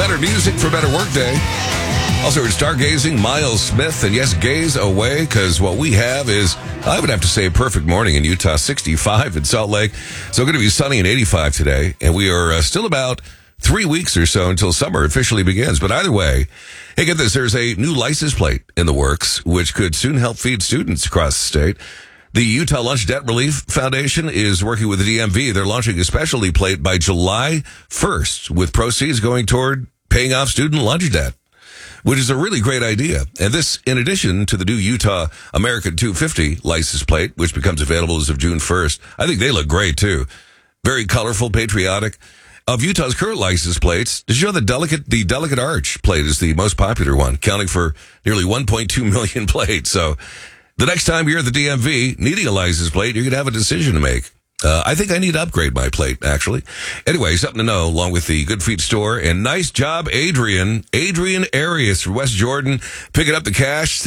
Better music for a better workday. Also, we're stargazing, Miles Smith, and yes, gaze away, because what we have is, I would have to say, a perfect morning in Utah, 65 in Salt Lake. So going to be sunny and 85 today, and we are still about 3 weeks or so until summer officially begins. But either way, hey, get this, there's a new license plate in the works, which could soon help feed students across the state. The Utah Lunch Debt Relief Foundation is working with the DMV. They're launching a specialty plate by July 1st, with proceeds going toward paying off student lunch debt, which is a really great idea. And this, in addition to the new Utah American 250 license plate, which becomes available as of June 1st. I think they look great, too. Very colorful, patriotic. Of Utah's current license plates, did you know the Delicate Arch plate is the most popular one, counting for nearly 1.2 million plates. So the next time you're at the DMV needing a license plate, you're going to have a decision to make. I think I need to upgrade my plate, actually. Anyway, something to know, along with the Good Feet store. And nice job, Adrian Arias from West Jordan, picking up the cash,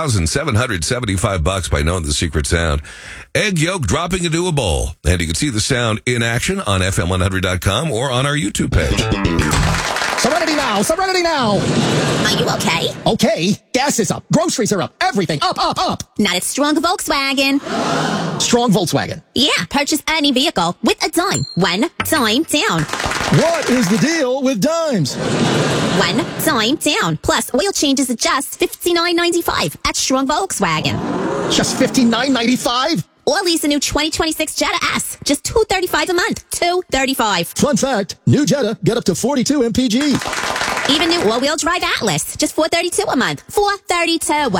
$6,775 by knowing the secret sound. Egg yolk dropping into a bowl. And you can see the sound in action on FM100.com or on our YouTube page. Serenity now! Serenity now! Are you okay? Okay. Gas is up. Groceries are up. Everything up, up, up. Not at Strong Volkswagen. Strong Volkswagen. Yeah, purchase any vehicle with a dime. One time down. What is the deal with dimes? One time down. Plus, oil changes at just $59.95 at Strong Volkswagen. Just $59.95? Or lease a new 2026 Jetta S. Just $235 a month. $235. Fun fact, new Jetta get up to 42 mpg. Even new all-wheel drive Atlas. Just $432 a month. $432.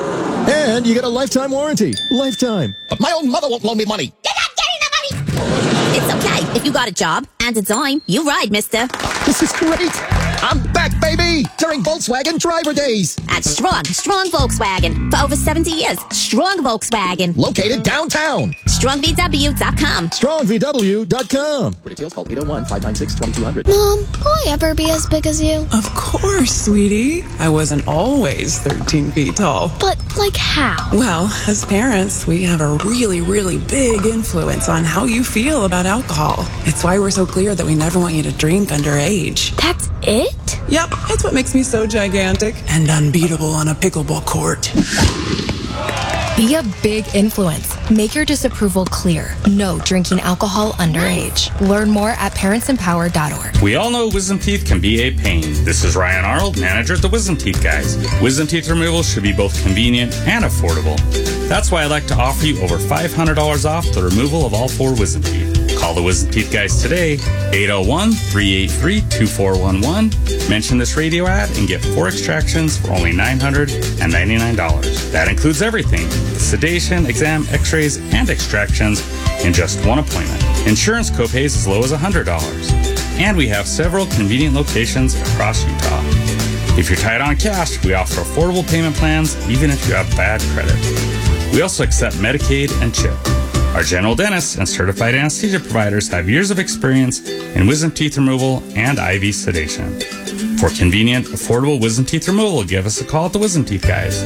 And you get a lifetime warranty. Lifetime. But my own mother won't loan me money. You're not getting the money! It's okay. If you got a job and a dime, you ride, mister. This is great. I'm back, baby, during Volkswagen Driver Days. At Strong Volkswagen. For over 70 years, Strong Volkswagen. Located downtown. StrongVW.com. StrongVW.com. For details, call 801-596-2200. Mom, will I ever be as big as you? Of course, sweetie. I wasn't always 13 feet tall. But, like, how? Well, as parents, we have a really, really big influence on how you feel about alcohol. It's why we're so clear that we never want you to drink underage. That's it? Yep, it's what makes me so gigantic and unbeatable on a pickleball court. Be a big influence. Make your disapproval clear. No drinking alcohol underage. Learn more at parentsempower.org. We all know wisdom teeth can be a pain. This is Ryan Arnold, manager at the Wisdom Teeth Guys. Wisdom teeth removal should be both convenient and affordable. That's why I'd like to offer you over $500 off the removal of all 4 wisdom teeth. Call the Wisdom Teeth Guys today, 801-383-2411. Mention this radio ad and get 4 extractions for only $999. That includes everything: sedation, exam, x-rays, and extractions in just one appointment. Insurance copays as low as $100. And we have several convenient locations across Utah. If you're tight on cash, we offer affordable payment plans even if you have bad credit. We also accept Medicaid and CHIP. Our general dentists and certified anesthesia providers have years of experience in wisdom teeth removal and IV sedation. For convenient, affordable wisdom teeth removal, give us a call at the Wisdom Teeth Guys.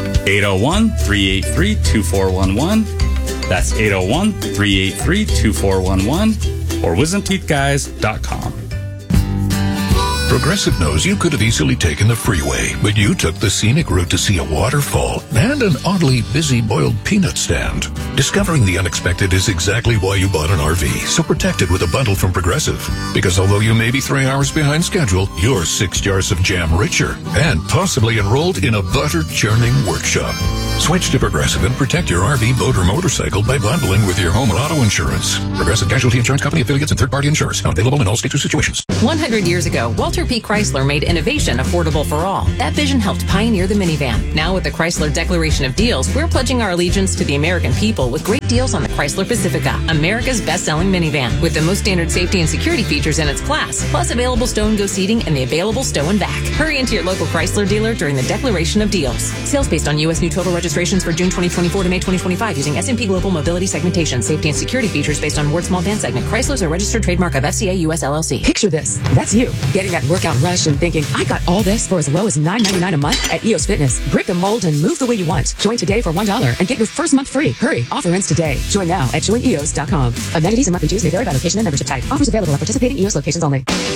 801-383-2411. That's 801-383-2411 or wisdomteethguys.com. Progressive knows you could have easily taken the freeway, but you took the scenic route to see a waterfall and an oddly busy boiled peanut stand. Discovering the unexpected is exactly why you bought an RV, so protect it with a bundle from Progressive. Because although you may be 3 hours behind schedule, you're 6 jars of jam richer and possibly enrolled in a butter-churning workshop. Switch to Progressive and protect your RV, boat, or motorcycle by bundling with your home and auto insurance. Progressive Casualty Insurance Company affiliates and third-party insurers. Not available in all states or situations. 100 years ago, Walter P. Chrysler made innovation affordable for all. That vision helped pioneer the minivan. Now with the Chrysler Declaration of Deals, we're pledging our allegiance to the American people with great deals on the Chrysler Pacifica, America's best-selling minivan, with the most standard safety and security features in its class, plus available stow and go seating and the available stow and back. Hurry into your local Chrysler dealer during the Declaration of Deals. Sales based on U.S. new total registrations for June 2024 to May 2025 using S&P Global Mobility segmentation. Safety and security features based on Word Small Van segment. Chrysler's a registered trademark of FCA US LLC. Picture this. That's you, getting that workout rush and thinking, I got all this for as low as $9.99 a month at EOS Fitness. Break the mold and move the way you want. Join today for $1 and get your first month free. Hurry, offer ends today. Join now at joineos.com. Amenities and monthly dues may vary by location and membership type. Offers available at participating EOS locations only.